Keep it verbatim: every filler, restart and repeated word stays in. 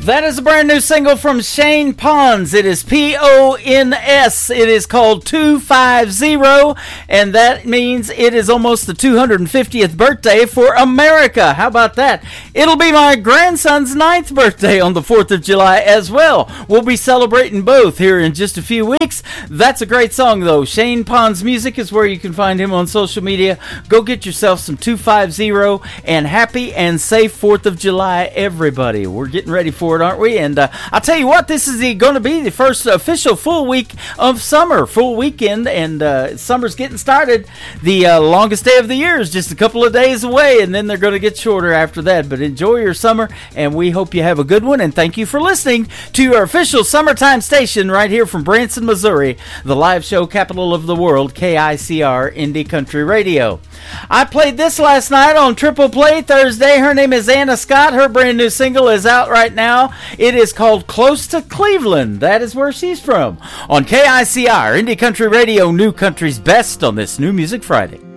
That is a brand new single from Shane Pons. It is P O N S. It is called two fifty, and that means it is almost the two hundred fiftieth birthday for America. How about that? It'll be my grandson's ninth birthday on the fourth of July as well. We'll be celebrating both here in just a few weeks. That's a great song, though. Shane Pons Music is where you can find him on social media. Go get yourself some two fifty, and happy and safe fourth of July, everybody. We're getting ready for it, aren't we? And uh, I'll tell you what, this is going to be the first official full week of summer, full weekend, and uh, summer's getting started. The uh, longest day of the year is just a couple of days away, and then they're going to get shorter after that. But enjoy your summer, and we hope you have a good one, and thank you for listening to your official summertime station right here from Branson, Missouri, the live show capital of the world, K I C R Indie Country Radio. I played this last night on Triple Play Thursday. Her name is Anna Scott. Her brand new single is out right now. It is called Close to Cleveland. That is where she's from. On K I C R Indie Country Radio, New Country's Best on this New Music Friday.